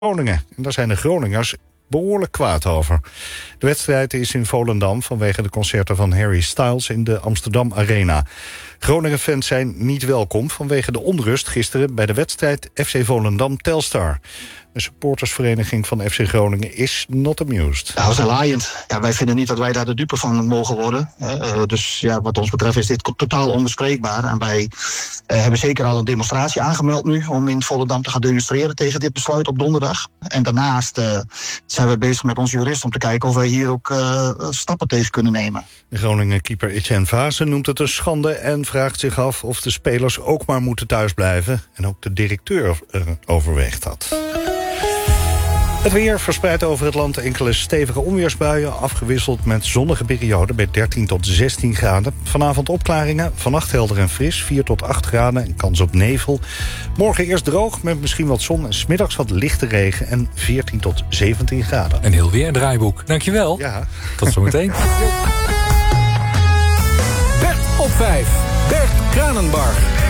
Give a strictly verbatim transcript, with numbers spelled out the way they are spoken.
Groningen. En daar zijn de Groningers behoorlijk kwaad over. De wedstrijd is in Volendam vanwege de concerten van Harry Styles in de Amsterdam Arena. Groningen-fans zijn niet welkom vanwege de onrust gisteren bij de wedstrijd F C Volendam-Telstar. De supportersvereniging van F C Groningen is not amused. Ja, dat is laaiend. Ja, wij vinden niet dat wij daar de dupe van mogen worden. Uh, dus ja, wat ons betreft is dit totaal onbespreekbaar. En wij uh, hebben zeker al een demonstratie aangemeld nu om in Volendam te gaan demonstreren tegen dit besluit op donderdag. En daarnaast uh, zijn we bezig met onze jurist om te kijken of wij hier ook uh, stappen tegen kunnen nemen. De Groningen-keeper Etienne Vaassen noemt het een schande en vraagt zich af of de spelers ook maar moeten thuisblijven. En ook de directeur uh, overweegt dat. Het weer verspreidt over het land enkele stevige onweersbuien, afgewisseld met zonnige perioden bij dertien tot zestien graden. Vanavond opklaringen, vannacht helder en fris, vier tot acht graden en kans op nevel. Morgen eerst droog met misschien wat zon en 's middags wat lichte regen en veertien tot zeventien graden. Een heel weerdraaiboek, dankjewel. Ja. Tot zometeen. Bert op vijf, Bert Kranenbarg.